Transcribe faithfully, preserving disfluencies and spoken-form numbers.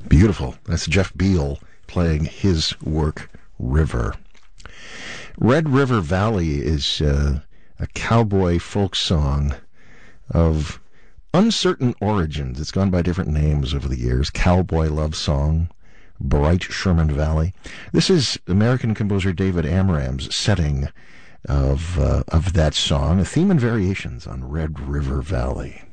Beautiful. That's Jeff Beal playing his work, River. Red River Valley is uh, a cowboy folk song of uncertain origins. It's gone by different names over the years. Cowboy Love Song, Bright Sherman Valley. This is American composer David Amram's setting of uh, of that song, a theme and variations on Red River Valley.